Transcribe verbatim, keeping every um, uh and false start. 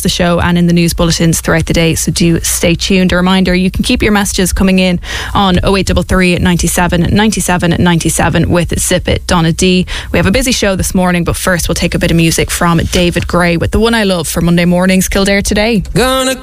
the show and in the news bulletins throughout the day, so do stay tuned. A reminder, you can keep your messages coming in on oh eight three three, ninety-seven, ninety-seven, ninety-seven with Zip It, Donna D. We have a busy show this morning, but first we'll take a bit of music from David Gray with The One I Love for Monday morning's Kildare Today. Gonna